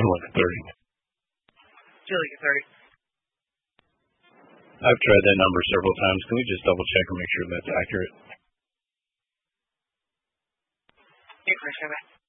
11:30. 2:30. I've tried that number several times. Can we just double check and make sure that's accurate? Yeah, Commissioner.